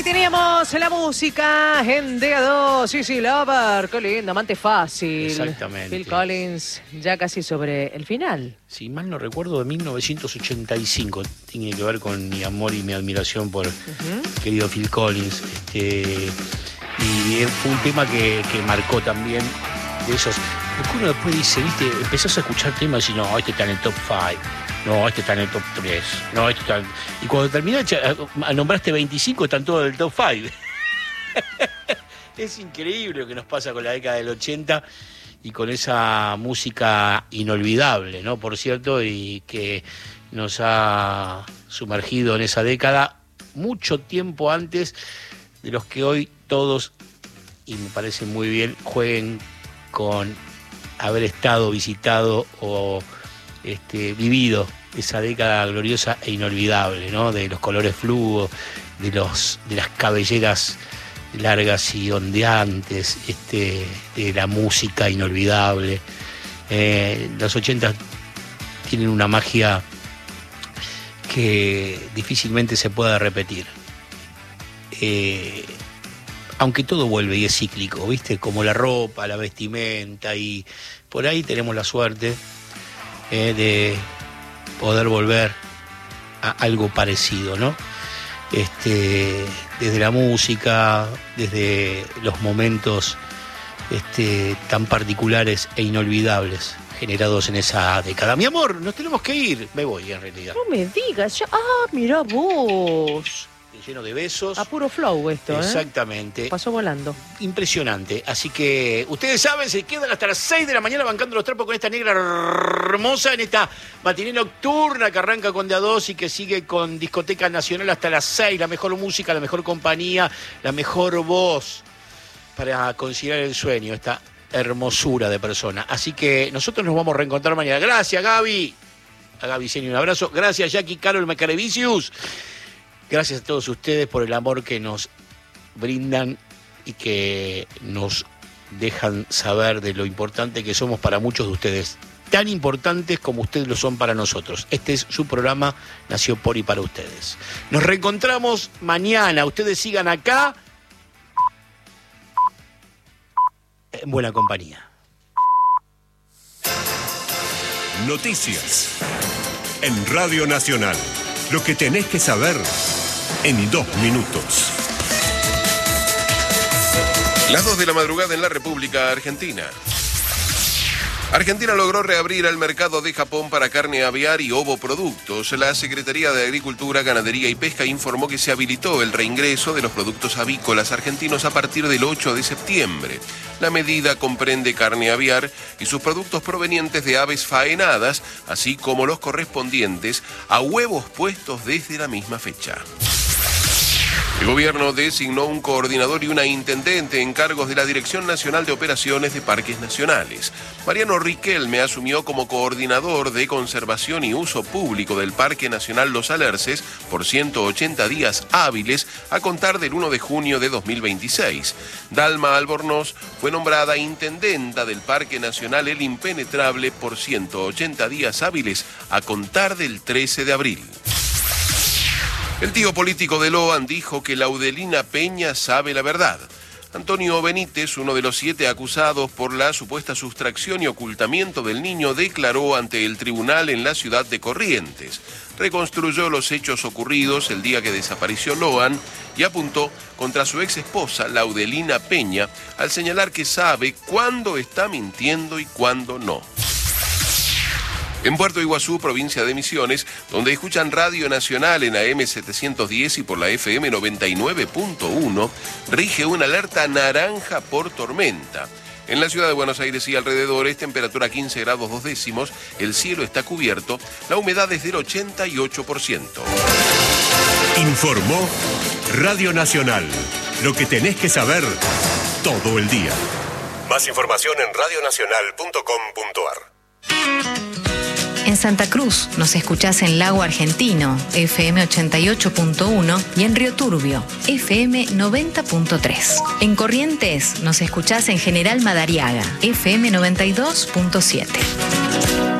Ahí teníamos la música en DA2. Sí, Lover, qué lindo, amante fácil. Exactamente. Phil Collins, ya casi sobre el final. Si mal no recuerdo, de 1985. Tiene que ver con mi amor y mi admiración por querido Phil Collins. Y fue un tema que marcó también de esos. Porque uno después dice, viste, empezás a escuchar temas y no, este está en el top 5. No, este está en el top 3. No, este está... Y cuando terminaste, nombraste 25, están todos en el top 5. Es increíble lo que nos pasa con la década del 80 y con esa música inolvidable, ¿no? Por cierto, y que nos ha sumergido en esa década mucho tiempo antes de los que hoy todos, y me parece muy bien, jueguen con haber estado, visitado o vivido esa década gloriosa e inolvidable, ¿no? De los colores fluos, de las cabelleras largas y ondeantes, de la música inolvidable. Los 80 tienen una magia que difícilmente se pueda repetir. Aunque todo vuelve y es cíclico, ¿viste? Como la ropa, la vestimenta, y por ahí tenemos la suerte de poder volver a algo parecido, ¿no? Desde la música, desde los momentos tan particulares e inolvidables generados en esa década. Mi amor, nos tenemos que ir. Me voy, en realidad. No me digas, ya... mirá vos. Lleno de besos. A puro flow esto, Exactamente. Pasó volando. Impresionante. Así que ustedes saben, se quedan hasta las 6 de la mañana bancando los trapos con esta negra hermosa en esta matiné nocturna que arranca con DA2 y que sigue con Discoteca Nacional hasta las 6. La mejor música, la mejor compañía, la mejor voz para conciliar el sueño, esta hermosura de persona. Así que nosotros nos vamos a reencontrar mañana. Gracias, Gaby. A Gaby Seni un abrazo. Gracias, Jackie, Carol, Macarevicius. Gracias a todos ustedes por el amor que nos brindan y que nos dejan saber de lo importante que somos para muchos de ustedes. Tan importantes como ustedes lo son para nosotros. Este es su programa, nació por y para ustedes. Nos reencontramos mañana. Ustedes sigan acá en buena compañía. Noticias en Radio Nacional. Lo que tenés que saber en 2 minutos. Las 2 de la madrugada en la República Argentina. Argentina logró reabrir el mercado de Japón para carne aviar y ovoproductos. La Secretaría de Agricultura, Ganadería y Pesca informó que se habilitó el reingreso de los productos avícolas argentinos a partir del 8 de septiembre. La medida comprende carne aviar y sus productos provenientes de aves faenadas, así como los correspondientes a huevos puestos desde la misma fecha. El gobierno designó un coordinador y una intendente en cargos de la Dirección Nacional de Operaciones de Parques Nacionales. Mariano Riquelme asumió como coordinador de conservación y uso público del Parque Nacional Los Alerces por 180 días hábiles a contar del 1 de junio de 2026. Dalma Albornoz fue nombrada intendenta del Parque Nacional El Impenetrable por 180 días hábiles a contar del 13 de abril. El tío político de Loan dijo que Laudelina Peña sabe la verdad. Antonio Benítez, uno de los 7 acusados por la supuesta sustracción y ocultamiento del niño, declaró ante el tribunal en la ciudad de Corrientes. Reconstruyó los hechos ocurridos el día que desapareció Loan y apuntó contra su ex esposa, Laudelina Peña, al señalar que sabe cuándo está mintiendo y cuándo no. En Puerto Iguazú, provincia de Misiones, donde escuchan Radio Nacional en AM 710 y por la FM 99.1, rige una alerta naranja por tormenta. En la ciudad de Buenos Aires y alrededores, temperatura 15 grados 2 décimos, el cielo está cubierto, la humedad es del 88%. Informó Radio Nacional. Lo que tenés que saber todo el día. Más información en radionacional.com.ar. En Santa Cruz nos escuchás en Lago Argentino, FM 88.1 y en Río Turbio, FM 90.3. En Corrientes nos escuchás en General Madariaga, FM 92.7.